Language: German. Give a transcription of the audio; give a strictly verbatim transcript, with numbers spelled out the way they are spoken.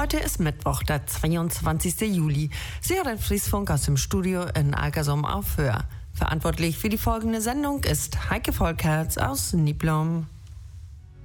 Heute ist Mittwoch, der zweiundzwanzigster Juli. Sie hören Friesfunk aus dem Studio in Alkersum auf Höhe. Verantwortlich für die folgende Sendung ist Heike Volkerts aus Niblum.